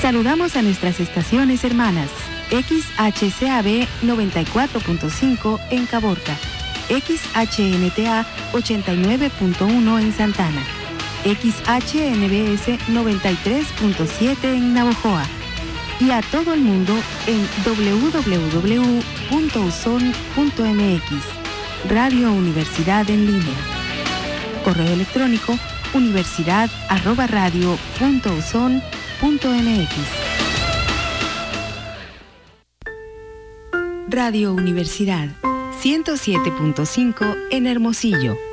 Saludamos a nuestras estaciones hermanas. XHCAB 94.5 en Caborca, XHNTA 89.1 en Santana, XHNBS 93.7 en Navojoa y a todo el mundo en www.uson.mx. Radio Universidad en línea. Correo electrónico universidad@radio.uson.mx. Radio Universidad 107.5 en Hermosillo.